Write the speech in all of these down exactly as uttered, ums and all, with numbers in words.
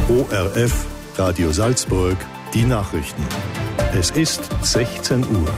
O R F, Radio Salzburg, die Nachrichten. Es ist sechzehn Uhr.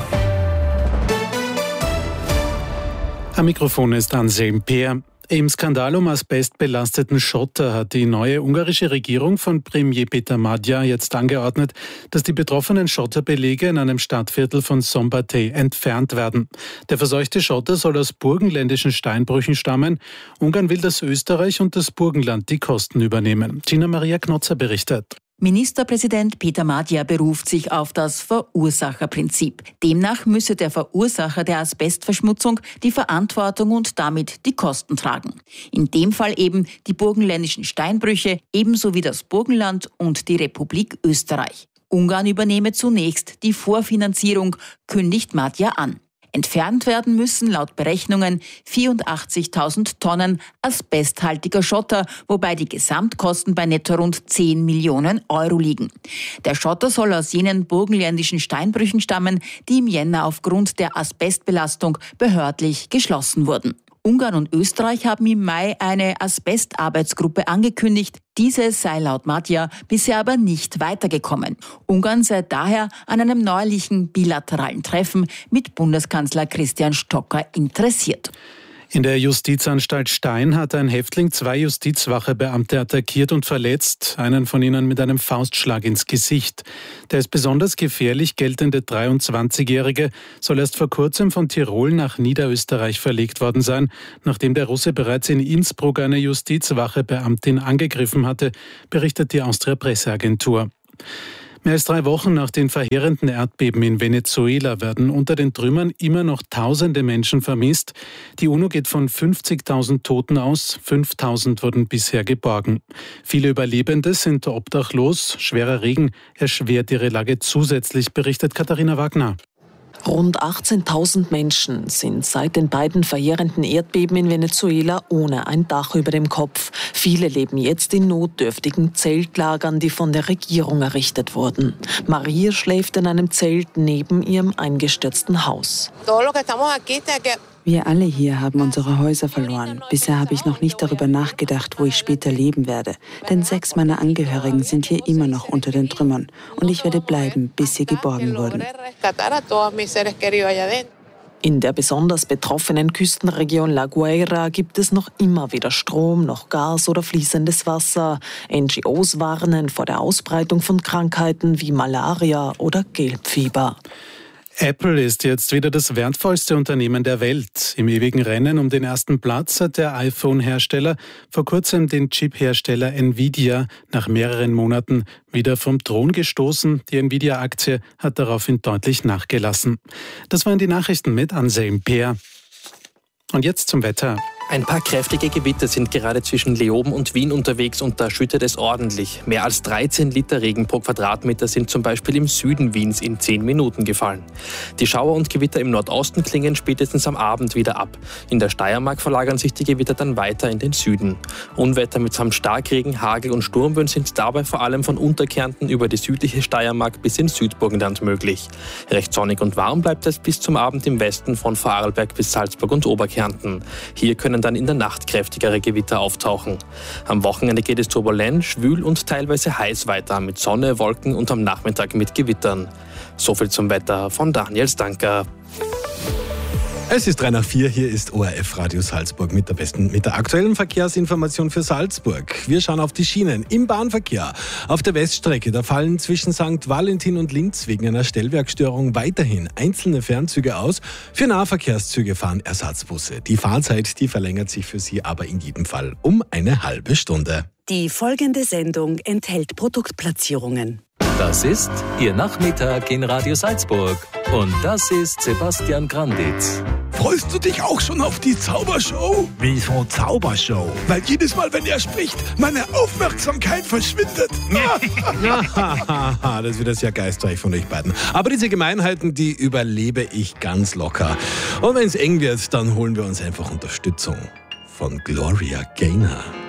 Am Mikrofon ist Anselm Peer. Im Skandal um asbestbelasteten Schotter hat die neue ungarische Regierung von Premier Peter Magyar jetzt angeordnet, dass die betroffenen Schotterbelege in einem Stadtviertel von Szombathely entfernt werden. Der verseuchte Schotter soll aus burgenländischen Steinbrüchen stammen. Ungarn will, dass Österreich und das Burgenland die Kosten übernehmen. Gina Maria Knotzer berichtet. Ministerpräsident Peter Magyar beruft sich auf das Verursacherprinzip. Demnach müsse der Verursacher der Asbestverschmutzung die Verantwortung und damit die Kosten tragen. In dem Fall eben die burgenländischen Steinbrüche, ebenso wie das Burgenland und die Republik Österreich. Ungarn übernehme zunächst die Vorfinanzierung, kündigt Magyar an. Entfernt werden müssen laut Berechnungen vierundachtzigtausend Tonnen asbesthaltiger Schotter, wobei die Gesamtkosten bei netto rund zehn Millionen Euro liegen. Der Schotter soll aus jenen burgenländischen Steinbrüchen stammen, die im Jänner aufgrund der Asbestbelastung behördlich geschlossen wurden. Ungarn und Österreich haben im Mai eine Asbestarbeitsgruppe angekündigt. Diese sei laut Magyar bisher aber nicht weitergekommen. Ungarn sei daher an einem neuerlichen bilateralen Treffen mit Bundeskanzler Christian Stocker interessiert. In der Justizanstalt Stein hat ein Häftling zwei Justizwachebeamte attackiert und verletzt, einen von ihnen mit einem Faustschlag ins Gesicht. Der als besonders gefährlich geltende dreiundzwanzigjährige soll erst vor kurzem von Tirol nach Niederösterreich verlegt worden sein, nachdem der Russe bereits in Innsbruck eine Justizwachebeamtin angegriffen hatte, berichtet die Austria-Presseagentur. Mehr als drei Wochen nach den verheerenden Erdbeben in Venezuela werden unter den Trümmern immer noch tausende Menschen vermisst. Die UNO geht von fünfzigtausend Toten aus, fünftausend wurden bisher geborgen. Viele Überlebende sind obdachlos, schwerer Regen erschwert ihre Lage zusätzlich, berichtet Katharina Wagner. Rund achtzehntausend Menschen sind seit den beiden verheerenden Erdbeben in Venezuela ohne ein Dach über dem Kopf. Viele leben jetzt in notdürftigen Zeltlagern, die von der Regierung errichtet wurden. Maria schläft in einem Zelt neben ihrem eingestürzten Haus. Wir alle hier haben unsere Häuser verloren. Bisher habe ich noch nicht darüber nachgedacht, wo ich später leben werde. Denn sechs meiner Angehörigen sind hier immer noch unter den Trümmern. Und ich werde bleiben, bis sie geborgen wurden. In der besonders betroffenen Küstenregion La Guaira gibt es noch immer weder Strom, noch Gas oder fließendes Wasser. N G Os warnen vor der Ausbreitung von Krankheiten wie Malaria oder Gelbfieber. Apple ist jetzt wieder das wertvollste Unternehmen der Welt. Im ewigen Rennen um den ersten Platz hat der iPhone-Hersteller vor kurzem den Chip-Hersteller Nvidia nach mehreren Monaten wieder vom Thron gestoßen. Die Nvidia-Aktie hat daraufhin deutlich nachgelassen. Das waren die Nachrichten mit Anselm Peer. Und jetzt zum Wetter. Ein paar kräftige Gewitter sind gerade zwischen Leoben und Wien unterwegs und da schüttet es ordentlich. Mehr als dreizehn Liter Regen pro Quadratmeter sind zum Beispiel im Süden Wiens in zehn Minuten gefallen. Die Schauer und Gewitter im Nordosten klingen spätestens am Abend wieder ab. In der Steiermark verlagern sich die Gewitter dann weiter in den Süden. Unwetter mitsamt Starkregen, Hagel und Sturmböen sind dabei vor allem von Unterkärnten über die südliche Steiermark bis ins Südburgenland möglich. Recht sonnig und warm bleibt es bis zum Abend im Westen von Vorarlberg bis Salzburg und Oberkärnten. Hier können dann in der Nacht kräftigere Gewitter auftauchen. Am Wochenende geht es turbulent, schwül und teilweise heiß weiter mit Sonne, Wolken und am Nachmittag mit Gewittern. Soviel zum Wetter von Daniel Stanker. Es ist drei nach vier, hier ist O R F Radio Salzburg mit der besten, mit der aktuellen Verkehrsinformation für Salzburg. Wir schauen auf die Schienen. Im Bahnverkehr auf der Weststrecke, da fallen zwischen Sankt Valentin und Linz wegen einer Stellwerkstörung weiterhin einzelne Fernzüge aus. Für Nahverkehrszüge fahren Ersatzbusse. Die Fahrzeit, die verlängert sich für Sie aber in jedem Fall um eine halbe Stunde. Die folgende Sendung enthält Produktplatzierungen. Das ist Ihr Nachmittag in Radio Salzburg. Und das ist Sebastian Granditz. Freust du dich auch schon auf die Zaubershow? Wieso Zaubershow? Weil jedes Mal, wenn er spricht, meine Aufmerksamkeit verschwindet. Das ist wieder sehr geistreich von euch beiden. Aber diese Gemeinheiten, die überlebe ich ganz locker. Und wenn es eng wird, dann holen wir uns einfach Unterstützung von Gloria Gaynor.